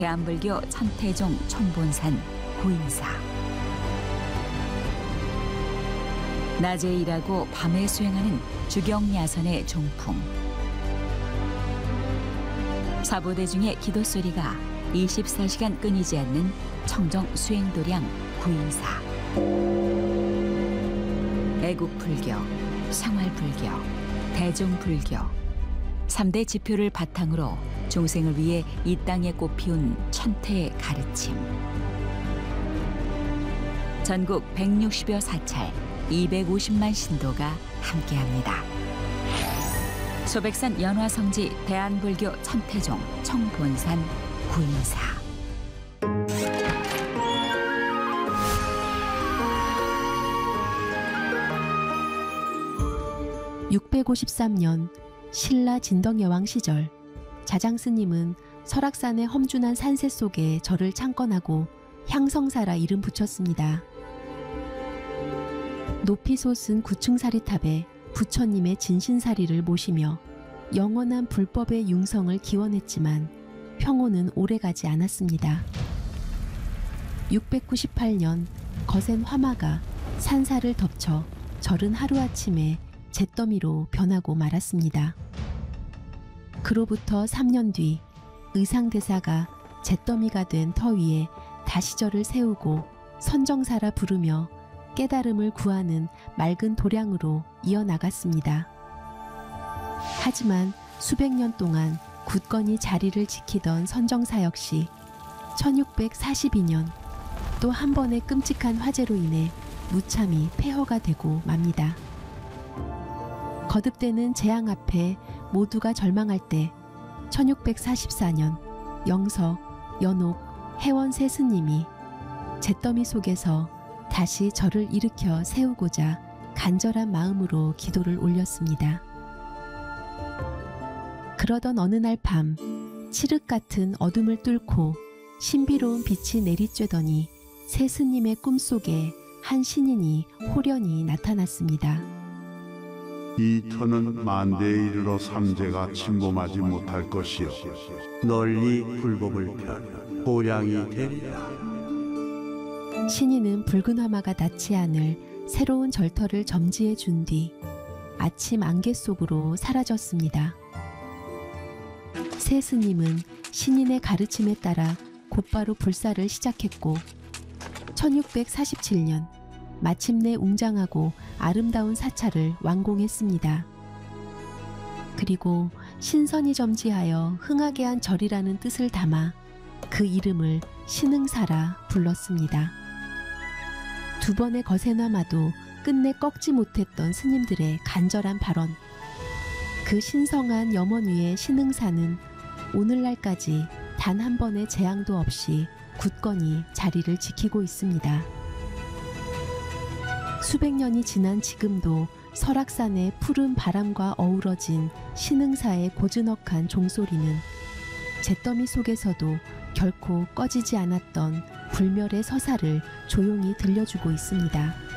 대한불교 천태종 총본산 구인사. 낮에 일하고 밤에 수행하는 주경야선의 종풍. 사보대 중에 기도 소리가 24시간 끊이지 않는 청정 수행도량 구인사. 애국불교, 생활불교, 대중불교 3대 지표를 바탕으로 중생을 위해 이 땅에 꽃피운 천태의 가르침. 전국 160여 사찰 250만 신도가 함께합니다. 소백산 연화성지 대한불교 천태종 청본산 구인사. 653년 신라 진덕여왕 시절 자장스님은 설악산의 험준한 산세 속에 절을 창건하고 향성사라 이름 붙였습니다. 높이 솟은 9층사리탑에 부처님의 진신사리를 모시며 영원한 불법의 융성을 기원했지만 평온은 오래가지 않았습니다. 698년 거센 화마가 산사를 덮쳐 절은 하루아침에 잿더미로 변하고 말았습니다. 그로부터 3년 뒤 의상대사가 잿더미가 된 터 위에 다시 절을 세우고 선정사라 부르며 깨달음을 구하는 맑은 도량으로 이어나갔습니다. 하지만 수백 년 동안 굳건히 자리를 지키던 선정사 역시 1642년 또 한 번의 끔찍한 화재로 인해 무참히 폐허가 되고 맙니다. 거듭되는 재앙 앞에 모두가 절망할 때 1644년 영서, 연옥, 해원세 스님이 잿더미 속에서 다시 절을 일으켜 세우고자 간절한 마음으로 기도를 올렸습니다. 그러던 어느 날 밤 칠흑 같은 어둠을 뚫고 신비로운 빛이 내리쬐더니 세 스님의 꿈속에 한 신인이 호련히 나타났습니다. 이 터는 만대에 이르러 삼재가 침범하지 못할 것이요 널리 불법을 편 보량이 되리라. 신인은 붉은 화마가 닿지 않을 새로운 절터를 점지해 준 뒤 아침 안개 속으로 사라졌습니다. 세 스님은 신인의 가르침에 따라 곧바로 불사를 시작했고 1647년 마침내 웅장하고 아름다운 사찰을 완공했습니다. 그리고 신선이 점지하여 흥하게 한 절이라는 뜻을 담아 그 이름을 신흥사라 불렀습니다. 두 번의 거센 화마도 끝내 꺾지 못했던 스님들의 간절한 발언. 그 신성한 염원 위의 신흥사는 오늘날까지 단 한 번의 재앙도 없이 굳건히 자리를 지키고 있습니다. 수백 년이 지난 지금도 설악산의 푸른 바람과 어우러진 신흥사의 고즈넉한 종소리는 잿더미 속에서도 결코 꺼지지 않았던 불멸의 서사를 조용히 들려주고 있습니다.